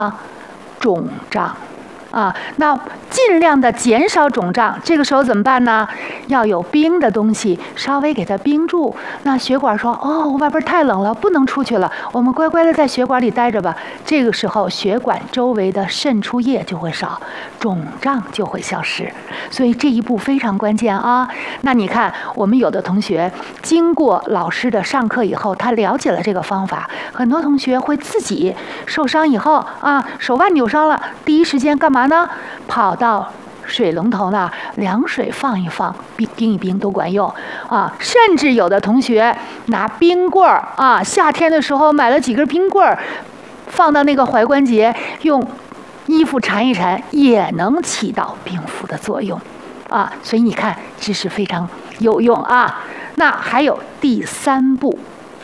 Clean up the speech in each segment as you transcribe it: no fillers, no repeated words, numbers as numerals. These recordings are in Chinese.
肿胀。那尽量的减少肿胀，这个时候怎么办呢？要有冰的东西稍微给它冰住。那血管说：“哦，外边太冷了，不能出去了，我们乖乖的在血管里待着吧。”这个时候，血管周围的渗出液就会少，肿胀就会消失。所以这一步非常关键啊。那你看，我们有的同学经过老师的上课以后，他了解了这个方法，很多同学会自己受伤以后手腕扭伤了，第一时间干嘛呢？跑到水龙头那凉水放一放，冰一冰都管用甚至有的同学拿冰棍儿夏天的时候买了几根冰棍儿，放到那个踝关节，用衣服缠一缠，也能起到冰敷的作用所以你看，知识非常有用那还有第三步，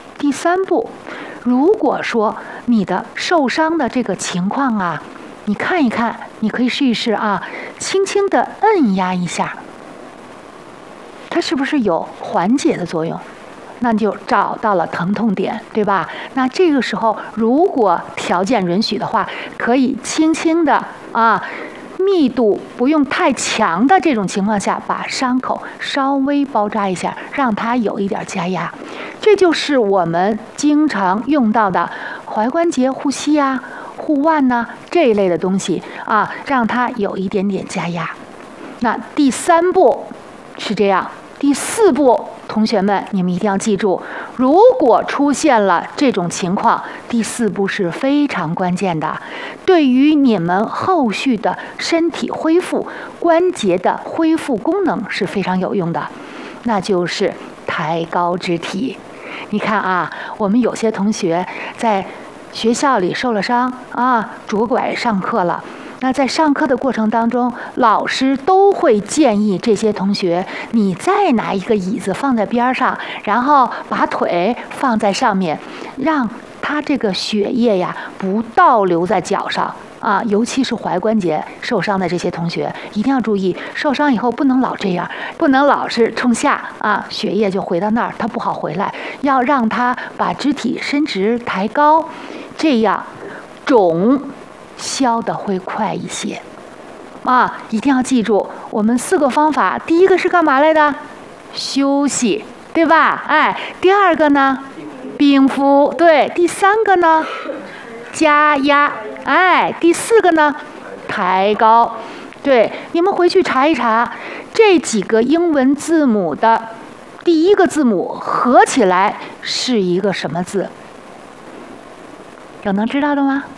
如果说你的受伤的这个情况你看一看，你可以试一试轻轻的摁压一下，它是不是有缓解的作用？那你就找到了疼痛点，对吧？那这个时候，如果条件允许的话，可以轻轻的密度不用太强的这种情况下，把伤口稍微包扎一下，让它有一点加压。这就是我们经常用到的踝关节护膝护腕这一类的东西让它有一点点加压。那第三步是这样，第四步，同学们你们一定要记住，如果出现了这种情况，第四步是非常关键的，对于你们后续的身体恢复、关节的恢复功能是非常有用的，那就是抬高肢体。你看我们有些同学在学校里受了伤拄拐上课了，那在上课的过程当中，老师都会建议这些同学，你再拿一个椅子放在边上，然后把腿放在上面，让他这个血液不倒流在脚上尤其是踝关节受伤的这些同学，一定要注意，受伤以后不能老这样，不能老是冲下血液就回到那儿，它不好回来，要让它把肢体伸直抬高，这样肿消的会快一些一定要记住我们4个方法。第一个是干嘛来的？休息，对吧？第二个呢？冰敷，对。第三个呢？加压，第四个呢？抬高，对。你们回去查一查，这几个英文字母的第一个字母合起来是一个什么字？有能知道的吗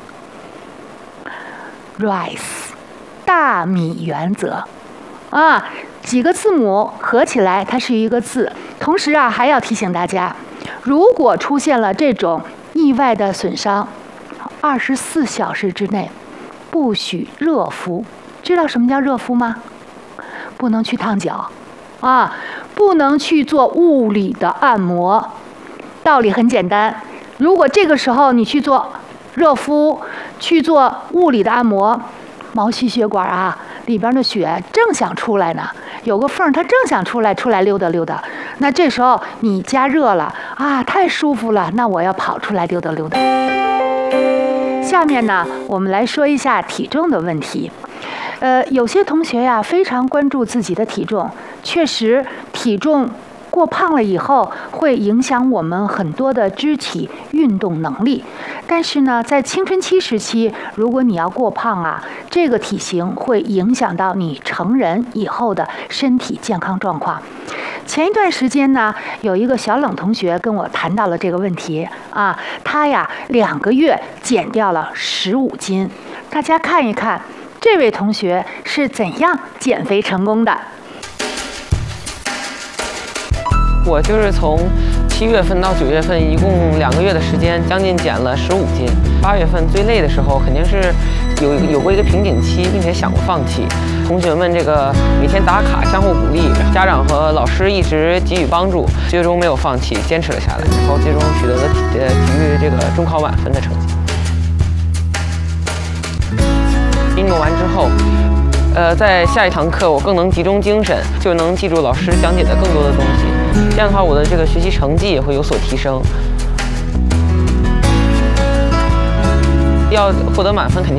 ？Rice， 大米原则几个字母合起来它是一个字。同时还要提醒大家，如果出现了这种意外的损伤，24小时之内不许热敷。知道什么叫热敷吗？不能去烫脚不能去做物理的按摩。道理很简单，如果这个时候你去做热敷，去做物理的按摩，毛细血管里边的血正想出来呢，有个缝它正想出来溜达溜达，那这时候你加热了太舒服了，那我要跑出来溜达溜达。下面呢，我们来说一下体重的问题。有些同学非常关注自己的体重，确实体重过胖了以后会影响我们很多的肢体运动能力。但是呢，在青春期时期，如果你要过胖这个体型会影响到你成人以后的身体健康状况。前一段时间呢，有一个小冷同学跟我谈到了这个问题他2个月减掉了15斤。大家看一看这位同学是怎样减肥成功的。 我就是从7月份到9月份，一共2个月的时间，将近减了15斤。8月份最累的时候，肯定是有过一个瓶颈期，并且想过放弃。同学们这个每天打卡，相互鼓励，家长和老师一直给予帮助，最终没有放弃，坚持了下来，然后最终取得了体育这个中考满分的成绩。运动完之后，在下一堂课我更能集中精神，就能记住老师讲解的更多的东西。这样的话，我的这个学习成绩也会有所提升。 要获得满分肯定。